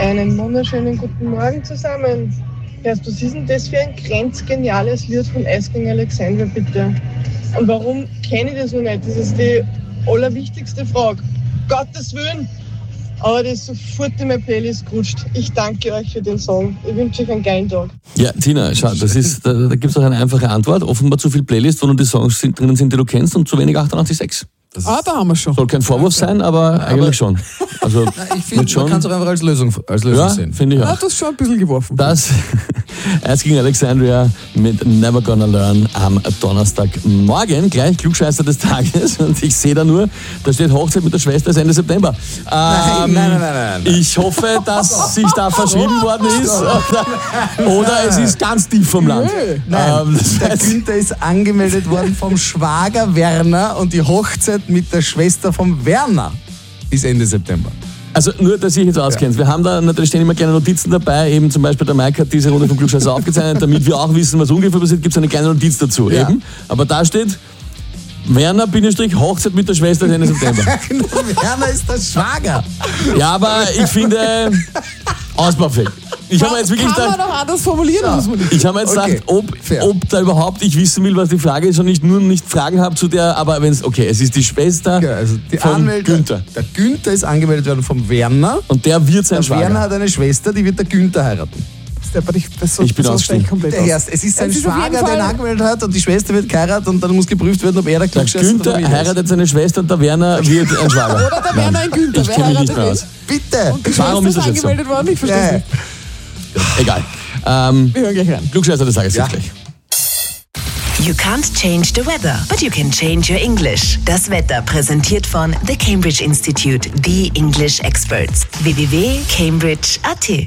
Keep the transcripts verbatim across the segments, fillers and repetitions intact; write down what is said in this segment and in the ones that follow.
Einen wunderschönen guten Morgen zusammen. Erst, was ist denn das für ein grenzgeniales Lied von Asking Alexandria, bitte? Und warum kenne ich das noch nicht? Das ist die allerwichtigste Frage. Gottes Willen! Aber das ist sofort in meine Playlist gerutscht. Ich danke euch für den Song. Ich wünsche euch einen geilen Tag. Ja, Tina, schau, das ist, da, da gibt es auch eine einfache Antwort. Offenbar zu viel Playlist, wo nur die Songs sind, drinnen sind, die du kennst, und zu wenig achtundachtzig Komma sechs. Das ah, da haben wir schon. Soll kein Vorwurf sein, aber ja, eigentlich aber schon. Also, na, ich finde, man kann es auch einfach als Lösung, als Lösung ja, sehen. Finde ich auch. Ja, das ist schon ein bisschen geworfen. Das Asking Alexandria mit Never Gonna Learn am Donnerstagmorgen. Gleich Klugscheißer des Tages. Und ich sehe da nur, da steht Hochzeit mit der Schwester ist Ende September. Ähm, nein, nein, nein, nein, nein. Ich hoffe, dass sich da verschrieben worden ist. Oder, oder es ist ganz tief vom Land. Nein, ähm, das der heißt, Günther ist angemeldet worden vom Schwager Werner und die Hochzeit mit der Schwester vom Werner ist Ende September. Also nur, dass ihr jetzt auskennt. Ja. Wir haben da natürlich stehen immer kleine Notizen dabei. Eben zum Beispiel der Mike hat diese Runde vom Klugscheißer aufgezeichnet, damit wir auch wissen, was ungefähr passiert, gibt es eine kleine Notiz dazu. Ja. Eben. Aber da steht Werner, Bindestrich, Hochzeit mit der Schwester Ende September. Werner ist der Schwager. Ja, aber ich finde ausbaufähig. Ich habe jetzt wirklich kann gedacht, man noch anders formulieren, ja. muss man nicht. Ich habe mir jetzt okay. gedacht, ob, ob da überhaupt ich wissen will, was die Frage ist und nicht nur nicht Fragen habe zu der, aber wenn es, okay, es ist die Schwester okay, also die von Anmeldung, Günther. Der Günther ist angemeldet worden vom Werner. Und der wird sein der Schwager. Werner hat eine Schwester, die wird der Günther heiraten. Das so, ich bin ausgestiegen. Der Erst, es ist sein es ist Schwager, der ihn angemeldet hat, und die Schwester wird geheiratet und dann muss geprüft werden, ob er der Klugscheißer ist. Der Günther heiratet seine Schwester und der Werner wird ein Schwager. Oder der Werner ein Günther. Ich kenne mich nicht mehr aus. Bitte! Und die Warum ist das jetzt angemeldet so? worden? Ich verstehe ja. nicht. Egal. Ähm, Wir hören gleich rein. Klugscheißer des Tages, ja. gleich. You can't change the weather, but you can change your English. Das Wetter präsentiert von The Cambridge Institute, the English Experts. w w w punkt cambridge punkt a t.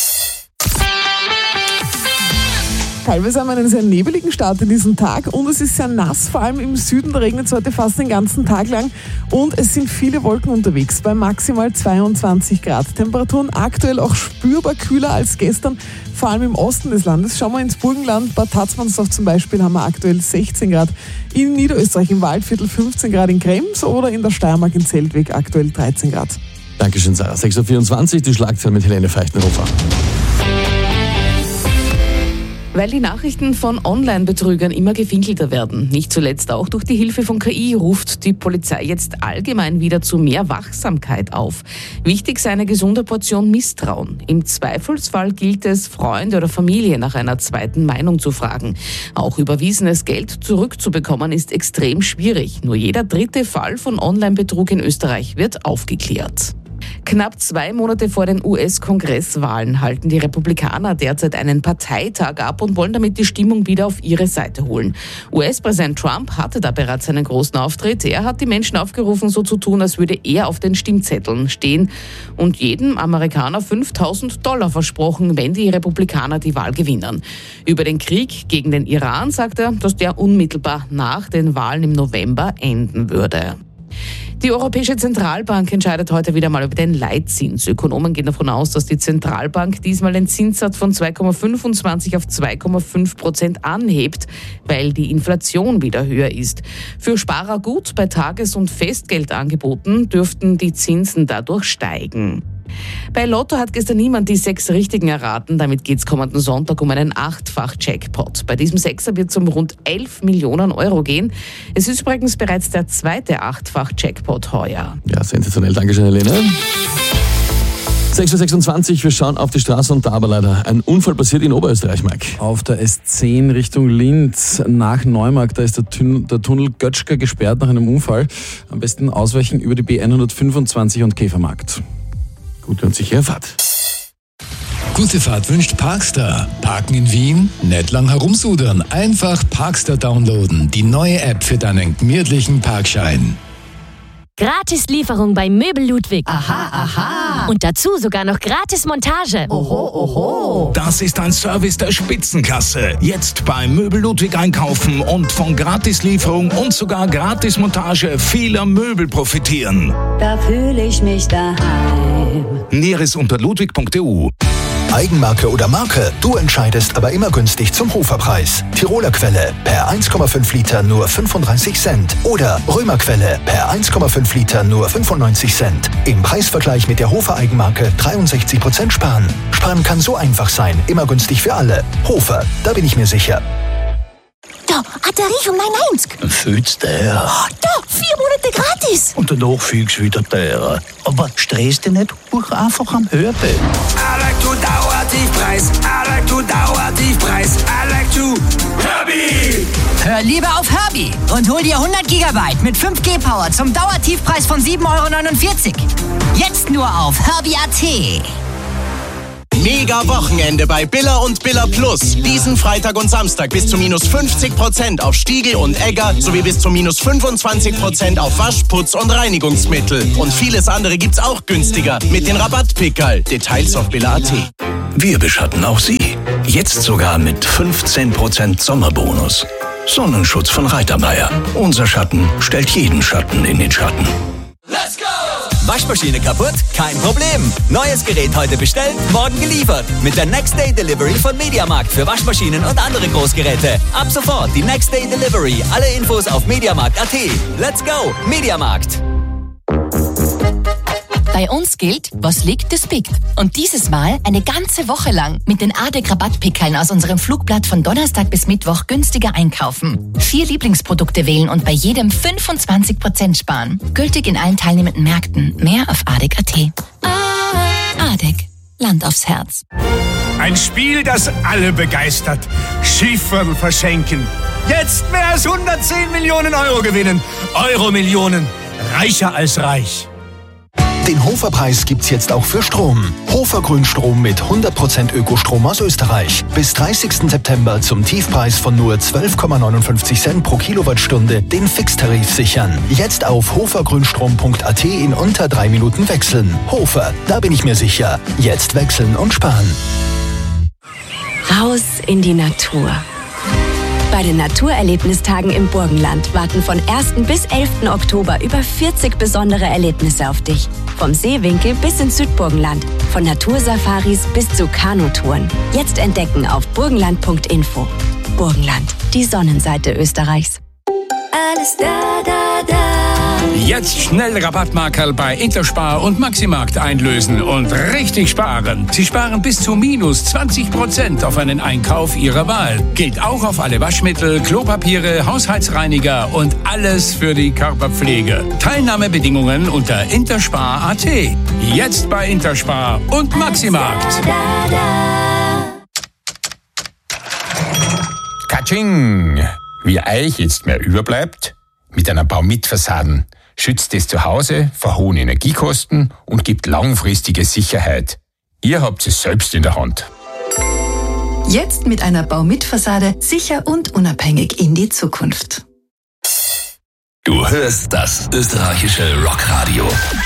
Teilweise haben wir einen sehr nebeligen Start in diesem Tag und es ist sehr nass, vor allem im Süden, da regnet es heute fast den ganzen Tag lang und es sind viele Wolken unterwegs bei maximal zweiundzwanzig Grad. Temperaturen aktuell auch spürbar kühler als gestern, vor allem im Osten des Landes. Schauen wir ins Burgenland, Bad Tatzmannsdorf zum Beispiel, haben wir aktuell sechzehn Grad. In Niederösterreich im Waldviertel fünfzehn Grad in Krems oder in der Steiermark in Zeltweg aktuell dreizehn Grad. Dankeschön, Sarah. sechs Uhr vierundzwanzig, die Schlagzeile mit Helene Feichtenhofer. Weil die Nachrichten von Online-Betrügern immer gefinkelter werden, nicht zuletzt auch durch die Hilfe von K I, ruft die Polizei jetzt allgemein wieder zu mehr Wachsamkeit auf. Wichtig sei eine gesunde Portion Misstrauen. Im Zweifelsfall gilt es, Freunde oder Familie nach einer zweiten Meinung zu fragen. Auch überwiesenes Geld zurückzubekommen ist extrem schwierig. Nur jeder dritte Fall von Online-Betrug in Österreich wird aufgeklärt. Knapp zwei Monate vor den U S-Kongresswahlen halten die Republikaner derzeit einen Parteitag ab und wollen damit die Stimmung wieder auf ihre Seite holen. U S-Präsident Trump hatte da bereits einen großen Auftritt. Er hat die Menschen aufgerufen, so zu tun, als würde er auf den Stimmzetteln stehen und jedem Amerikaner fünftausend Dollar versprochen, wenn die Republikaner die Wahl gewinnen. Über den Krieg gegen den Iran sagt er, dass der unmittelbar nach den Wahlen im November enden würde. Die Europäische Zentralbank entscheidet heute wieder mal über den Leitzins. Ökonomen gehen davon aus, dass die Zentralbank diesmal den Zinssatz von zwei Komma fünfundzwanzig auf zwei Komma fünf Prozent anhebt, weil die Inflation wieder höher ist. Für Sparer gut, bei Tages- und Festgeldangeboten dürften die Zinsen dadurch steigen. Bei Lotto hat gestern niemand die sechs Richtigen erraten. Damit geht es kommenden Sonntag um einen Achtfach-Jackpot. Bei diesem Sechser wird es um rund elf Millionen Euro gehen. Es ist übrigens bereits der zweite Achtfach-Jackpot heuer. Ja, sensationell. Dankeschön, Helene. sechs Uhr sechsundzwanzig, wir schauen auf die Straße und da aber leider ein Unfall passiert in Oberösterreich, Mike. Auf der S zehn Richtung Linz nach Neumarkt, da ist der, Tun- der Tunnel Götschger gesperrt nach einem Unfall. Am besten ausweichen über die B hundertfünfundzwanzig und Käfermarkt. Gute und sichere Fahrt. Gute Fahrt wünscht Parkstar. Parken in Wien? Nicht lang herumsudern. Einfach Parkstar downloaden. Die neue App für deinen gemütlichen Parkschein. Gratis-Lieferung bei Möbel Ludwig. Aha, aha. Und dazu sogar noch Gratis-Montage. Oho, oho. Das ist ein Service der Spitzenklasse. Jetzt bei Möbel Ludwig einkaufen und von Gratislieferung und sogar Gratismontage vieler Möbel profitieren. Da fühle ich mich daheim. Näheres unter ludwig punkt e u. Eigenmarke oder Marke, du entscheidest, aber immer günstig zum Hoferpreis. Tiroler Quelle per eins Komma fünf Liter nur fünfunddreißig Cent. Oder Römer Quelle per eins Komma fünf Liter nur fünfundneunzig Cent. Im Preisvergleich mit der Hofer Eigenmarke dreiundsechzig Prozent sparen. Sparen kann so einfach sein, immer günstig für alle. Hofer, da bin ich mir sicher. Da, hat der Riech um neunundneunzig. Fühlst der? Oh, da, vier Monate gratis. Und danach fühlst du wieder der. Aber stress dich nicht, buch einfach am Hörbild. I like to Dauertiefpreis. I like to Dauertiefpreis. I like to Herbie. Hör lieber auf Herbie und hol dir hundert Gigabyte mit fünf G Power zum Dauertiefpreis von sieben Euro neunundvierzig. Jetzt nur auf Herbie Punkt a t. Mega Wochenende bei Billa und Billa Plus. Diesen Freitag und Samstag bis zu minus fünfzig Prozent auf Stiegel und Egger sowie bis zu minus fünfundzwanzig Prozent auf Wasch-, Putz- und Reinigungsmittel. Und vieles andere gibt's auch günstiger mit den Rabattpickerl. Details auf Billa Punkt a t. Wir beschatten auch Sie. Jetzt sogar mit fünfzehn Prozent Sommerbonus. Sonnenschutz von Reitermeier. Unser Schatten stellt jeden Schatten in den Schatten. Let's go! Waschmaschine kaputt? Kein Problem. Neues Gerät heute bestellt, morgen geliefert. Mit der Next Day Delivery von Mediamarkt für Waschmaschinen und andere Großgeräte. Ab sofort die Next Day Delivery. Alle Infos auf mediamarkt Punkt a t. Let's go! Mediamarkt. Bei uns gilt, was liegt, das biegt. Und dieses Mal eine ganze Woche lang mit den A D E C-Rabattpickeln aus unserem Flugblatt von Donnerstag bis Mittwoch günstiger einkaufen. Vier Lieblingsprodukte wählen und bei jedem fünfundzwanzig Prozent sparen. Gültig in allen teilnehmenden Märkten. Mehr auf A D E C Punkt a t. A D E C. Land aufs Herz. Ein Spiel, das alle begeistert. Schieferl verschenken. Jetzt mehr als hundertzehn Millionen Euro gewinnen. Euro-Millionen. Reicher als reich. Den Hoferpreis gibt's jetzt auch für Strom. Hofer Grünstrom mit hundert Prozent Ökostrom aus Österreich. Bis dreißigsten September zum Tiefpreis von nur zwölf Komma neunundfünfzig Cent pro Kilowattstunde den Fixtarif sichern. Jetzt auf hofergrünstrom Punkt a t in unter drei Minuten wechseln. Hofer, da bin ich mir sicher. Jetzt wechseln und sparen. Raus in die Natur. Bei den Naturerlebnistagen im Burgenland warten von ersten bis elften Oktober über vierzig besondere Erlebnisse auf dich. Vom Seewinkel bis ins Südburgenland, von Natursafaris bis zu Kanutouren. Jetzt entdecken auf burgenland Punkt info. Burgenland, die Sonnenseite Österreichs. Alles da, da, da. Jetzt schnell Rabattmarkerl bei Interspar und Maximarkt einlösen und richtig sparen. Sie sparen bis zu minus zwanzig Prozent auf einen Einkauf Ihrer Wahl. Gilt auch auf alle Waschmittel, Klopapiere, Haushaltsreiniger und alles für die Körperpflege. Teilnahmebedingungen unter interspar Punkt a t. Jetzt bei Interspar und Maximarkt. Katsching! Wie euch jetzt mehr überbleibt, mit einer Baumit-Fassaden schützt es zu Hause vor hohen Energiekosten und gibt langfristige Sicherheit. Ihr habt es selbst in der Hand. Jetzt mit einer Baumit-Fassade sicher und unabhängig in die Zukunft. Du hörst das österreichische Rockradio.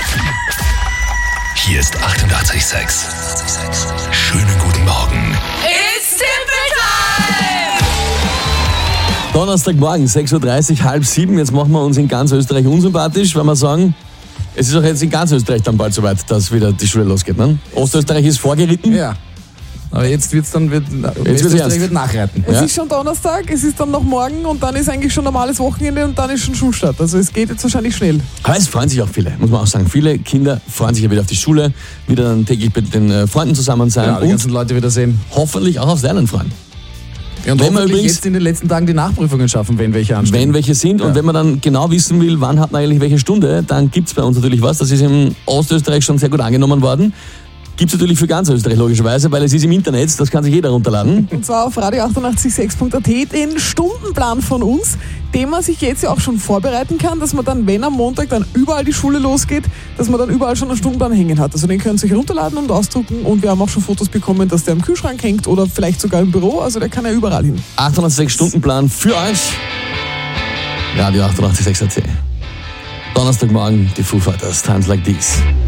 Hier ist achtundachtzig Komma sechs. Schönen guten Morgen. It's Simple Time! Donnerstagmorgen, sechs Uhr dreißig, halb sieben. Jetzt machen wir uns in ganz Österreich unsympathisch, weil wir sagen, es ist auch jetzt in ganz Österreich dann bald soweit, dass wieder die Schule losgeht. Ne? Ostösterreich ist vorgeritten. Ja. Aber jetzt wird's dann wird, jetzt Österreich wird nachreiten. Es Ja. ist schon Donnerstag, es ist dann noch morgen und dann ist eigentlich schon normales Wochenende und dann ist schon Schulstart. Also es geht jetzt wahrscheinlich schnell. Aber es freuen sich auch viele, muss man auch sagen. Viele Kinder freuen sich ja wieder auf die Schule, wieder dann täglich mit den äh, Freunden zusammen sein Ja, die und ganzen Leute wieder sehen. hoffentlich auch aufs Lernen freuen. Ja, und Wenn wir hoffentlich übrigens- jetzt in den letzten Tagen die Nachprüfungen schaffen, wenn welche anstehen. Wenn welche sind Ja. und wenn man dann genau wissen will, wann hat man eigentlich welche Stunde, dann gibt es bei uns natürlich was. Das ist in Ostösterreich schon sehr gut angenommen worden. Gibt es natürlich für ganz Österreich logischerweise, weil es ist im Internet, das kann sich jeder runterladen. Und zwar auf radio achtundachtzig Komma sechs Punkt a t den Stundenplan von uns, den man sich jetzt ja auch schon vorbereiten kann, dass man dann, wenn am Montag dann überall die Schule losgeht, dass man dann überall schon einen Stundenplan hängen hat. Also den können Sie sich runterladen und ausdrucken und wir haben auch schon Fotos bekommen, dass der im Kühlschrank hängt oder vielleicht sogar im Büro, also der kann ja überall hin. achthundertsechs Stundenplan für euch. Radio achtundachtzig Komma sechs A T. Donnerstagmorgen, die Foo Fighters, Times Like These.